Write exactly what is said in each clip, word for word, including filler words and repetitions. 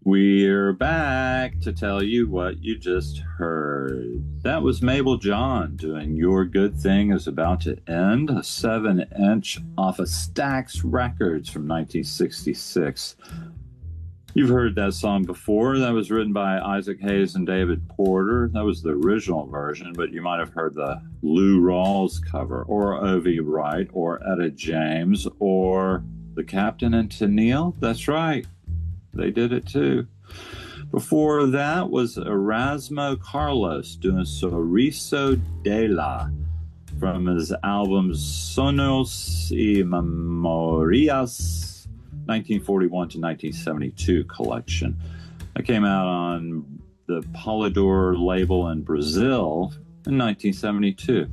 We're back to tell you what you just heard. That was Mabel John doing Your Good Thing Is About to End, a seven inch off of Stax Records from nineteen sixty-six. You've heard that song before. That was written by Isaac Hayes and David Porter. That was the original version, but you might have heard the Lou Rawls cover, or Ovie Wright, or Etta James, or the Captain and Tennille. That's right. They did it too. Before that was Erasmo Carlos doing Sorriso de la from his album Sonos y Memorias nineteen forty-one to nineteen seventy-two collection. That came out on the Polydor label in Brazil in nineteen seventy-two.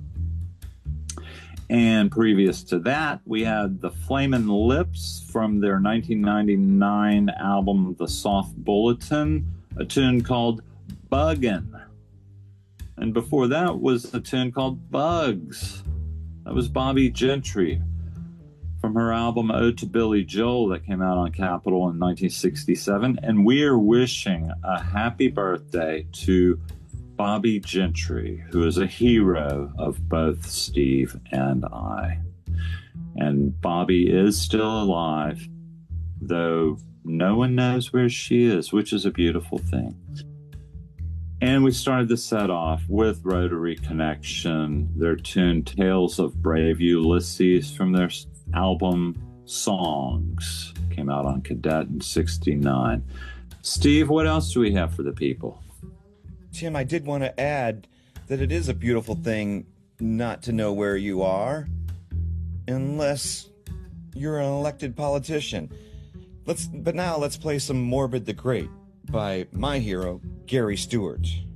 And previous to that, we had the Flamin' Lips from their nineteen ninety-nine album, The Soft Bulletin, a tune called Buggin'. And before that was a tune called Bugs. That was Bobbie Gentry from her album Ode to Billy Joel that came out on Capitol in nineteen sixty-seven. And we are wishing a happy birthday to Bobbie Gentry, who is a hero of both Steve and I. And Bobbie is still alive, though no one knows where she is, which is a beautiful thing. And we started the set off with Rotary Connection, their tune Tales of Brave Ulysses from their album Songs. Came out on Cadet in sixty-nine. Steve, what else do we have for the people? Tim, I did want to add that it is a beautiful thing not to know where you are, unless you're an elected politician. Let's, but now let's play some Morbid the Great by my hero, Gary Stewart.